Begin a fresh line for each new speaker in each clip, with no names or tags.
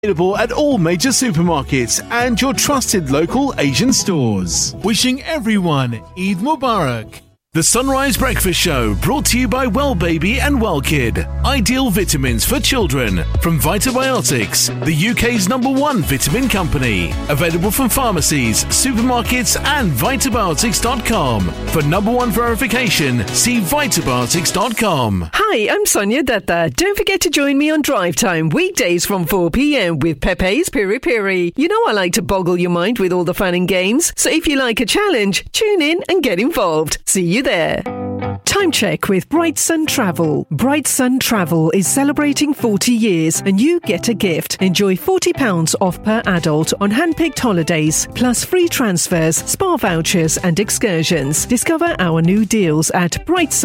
Available at all major supermarkets and your trusted local Asian stores. Wishing everyone Eid Mubarak. The Sunrise Breakfast Show, brought to you by Well Baby and Well Kid. Ideal vitamins for children from Vitabiotics, the UK's #1 vitamin company. Available from pharmacies, supermarkets and Vitabiotics.com. For #1 verification, see Vitabiotics.com.
Hi, I'm Sonia Dutta. Don't forget to join me on Drive Time, weekdays from 4 p.m. with Pepe's Piri Piri. You know I like to boggle your mind with all the fun and games, so if you like a challenge, tune in and get involved. See you there. Time check with Bright Sun Travel. Bright Sun Travel is celebrating 40 years and you get a gift. Enjoy £40 off per adult on hand-picked holidays, plus free transfers, spa vouchers and excursions. Discover our new deals at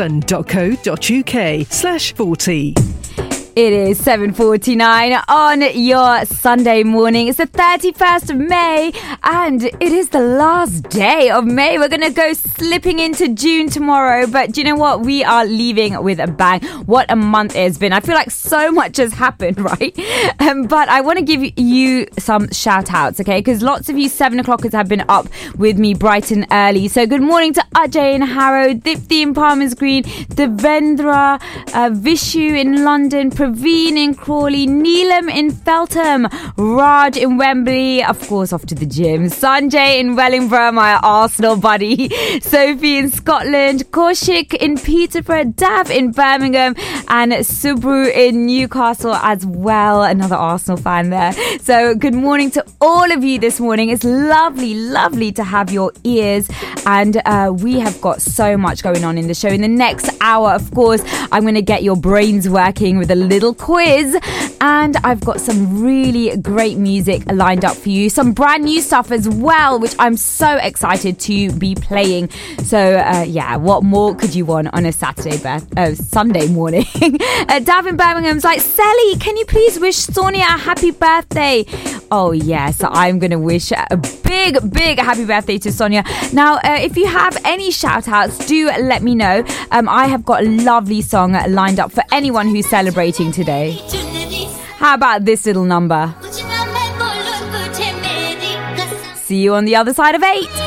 brightsun.co.uk/40.
It is 7:49 on your Sunday morning. It's the 31st of May and it is the last day of May. We're going to go slipping into June tomorrow. But do you know what? We are leaving with a bang. What a month it has been. I feel like so much has happened, right? But I want to give you some shout outs, okay? Because lots of you 7 o'clockers have been up with me bright and early. So good morning to Ajay in Harrow, Dipti in Palmer's Green, Devendra, Vishu in London, Praveen in Crawley, Neelam in Feltham, Raj in Wembley, of course off to the gym, Sanjay in Wellingborough, my Arsenal buddy, Sophie in Scotland, Kaushik in Peterborough, Dav in Birmingham and Subru in Newcastle as well, another Arsenal fan there. So good morning to all of you this morning. It's lovely to have your ears, and we have got so much going on in the show. In the next hour, of course, I'm going to get your brains working with a little quiz, and I've got some really great music lined up for you, some brand new stuff as well, which I'm so excited to be playing. So what more could you want on a Sunday morning? Dav in Birmingham's like, Sally, can you please wish Sonia a happy birthday? Oh yes, I'm gonna wish a big happy birthday to Sonia. Now if you have any shout outs, do let me know. I have got a lovely song lined up for anyone who's celebrating today. How about this little number? See you on the other side of 8.